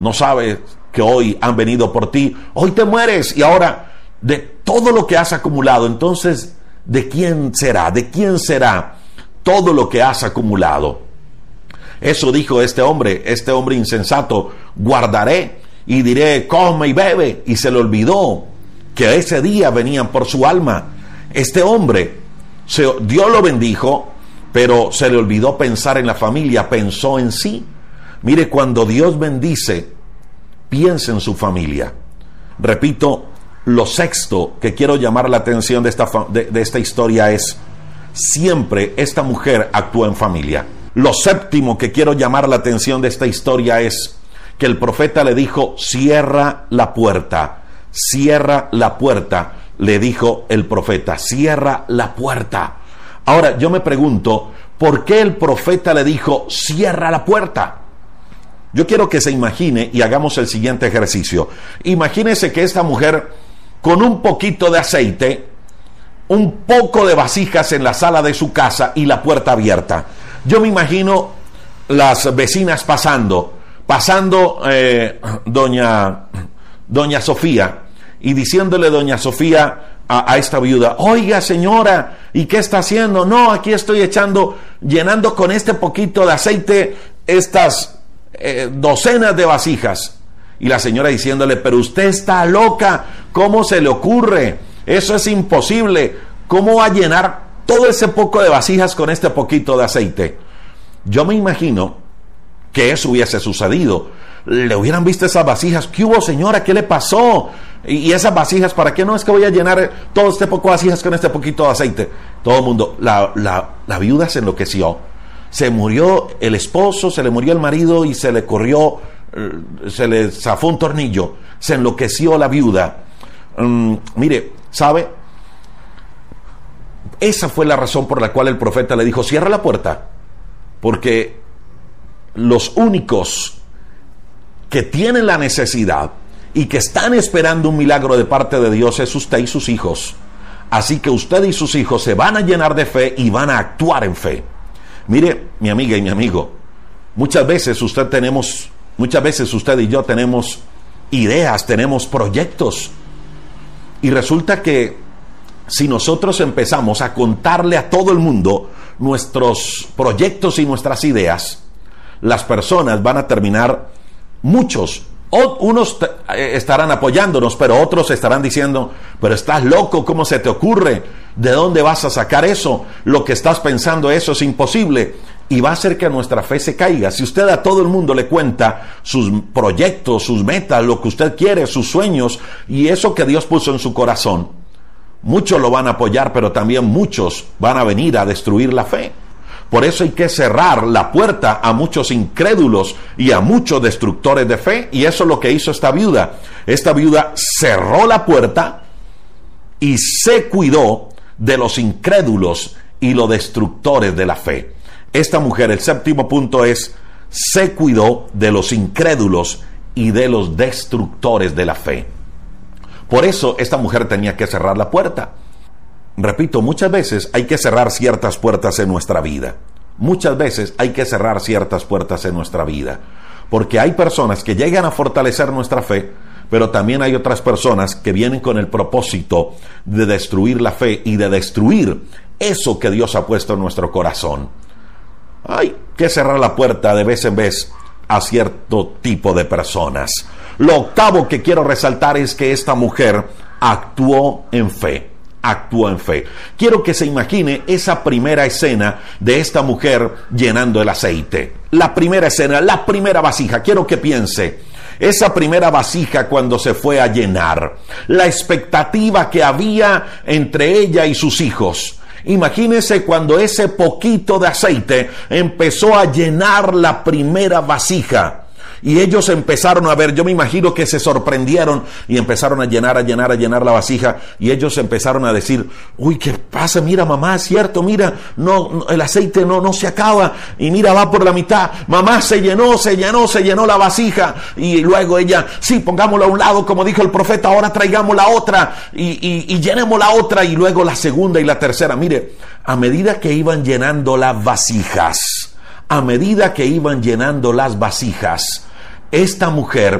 No sabes que hoy han venido por ti. Hoy te mueres y ahora de todo lo que has acumulado, entonces, ¿de quién será? ¿De quién será todo lo que has acumulado? Eso dijo este hombre insensato: guardaré y diré, come y bebe. Y se le olvidó que ese día venían por su alma. Este hombre, Dios lo bendijo, pero se le olvidó pensar en la familia, pensó en sí. Mire, cuando Dios bendice, piensa en su familia. Repito, lo sexto que quiero llamar la atención de esta historia es: siempre esta mujer actúa en familia. Lo séptimo que quiero llamar la atención de esta historia es que el profeta le dijo: cierra la puerta, cierra la puerta. Le dijo el profeta: cierra la puerta. Ahora yo me pregunto, ¿por qué el profeta le dijo cierra la puerta? Yo quiero que se imagine y hagamos el siguiente ejercicio. Imagínese que esta mujer, con un poquito de aceite, un poco de vasijas en la sala de su casa y la puerta abierta. Yo me imagino las vecinas pasando doña Sofía, y diciéndole doña Sofía a esta viuda: oiga, señora, ¿y qué está haciendo? No, aquí estoy llenando con este poquito de aceite estas docenas de vasijas. Y la señora diciéndole: pero usted está loca, ¿cómo se le ocurre? Eso es imposible. ¿Cómo va a llenar todo ese poco de vasijas con este poquito de aceite? Yo me imagino que eso hubiese sucedido. Le hubieran visto esas vasijas: ¿qué hubo, señora? ¿Qué le pasó? Y esas vasijas, ¿para qué? No, es que voy a llenar todo este poco de vasijas con este poquito de aceite. Todo el mundo, la viuda se enloqueció. Se murió el esposo, se le murió el marido y se le corrió, se le zafó un tornillo. Se enloqueció la viuda. Mire, ¿sabe? Esa fue la razón por la cual el profeta le dijo: cierra la puerta. Porque los únicos que tienen la necesidad y que están esperando un milagro de parte de Dios es usted y sus hijos. Así que usted y sus hijos se van a llenar de fe y van a actuar en fe. Mire, mi amiga y mi amigo, muchas veces usted y yo tenemos ideas, tenemos proyectos, y resulta que si nosotros empezamos a contarle a todo el mundo nuestros proyectos y nuestras ideas, las personas van a terminar, unos estarán apoyándonos, pero otros estarán diciendo: pero estás loco, ¿cómo se te ocurre? ¿De dónde vas a sacar eso? Lo que estás pensando, eso es imposible. Y va a hacer que nuestra fe se caiga. Si usted a todo el mundo le cuenta sus proyectos, sus metas, lo que usted quiere, sus sueños y eso que Dios puso en su corazón, muchos lo van a apoyar, pero también muchos van a venir a destruir la fe. Por eso hay que cerrar la puerta a muchos incrédulos y a muchos destructores de fe. Y eso es lo que hizo esta viuda. Esta viuda cerró la puerta y se cuidó de los incrédulos y los destructores de la fe. Esta mujer, el séptimo punto es: se cuidó de los incrédulos y de los destructores de la fe. Por eso esta mujer tenía que cerrar la puerta. Repito, muchas veces hay que cerrar ciertas puertas en nuestra vida. Muchas veces hay que cerrar ciertas puertas en nuestra vida. Porque hay personas que llegan a fortalecer nuestra fe, pero también hay otras personas que vienen con el propósito de destruir la fe y de destruir eso que Dios ha puesto en nuestro corazón. Hay que cerrar la puerta de vez en vez a cierto tipo de personas. Lo octavo que quiero resaltar es que esta mujer actuó en fe. Actuó en fe. Quiero que se imagine esa primera escena de esta mujer llenando el aceite. La primera escena, la primera vasija. Quiero que piense esa primera vasija cuando se fue a llenar. La expectativa que había entre ella y sus hijos. Imagínese cuando ese poquito de aceite empezó a llenar la primera vasija. Y ellos empezaron a ver, yo me imagino que se sorprendieron y empezaron a llenar la vasija. Y ellos empezaron a decir: uy, ¿qué pasa? Mira, mamá, es cierto, mira, no, el aceite no se acaba. Y mira, va por la mitad. Mamá, se llenó la vasija. Y luego ella: sí, pongámosla a un lado, como dijo el profeta, ahora traigamos la otra y llenemos la otra. Y luego la segunda y la tercera. Mire, a medida que iban llenando las vasijas, esta mujer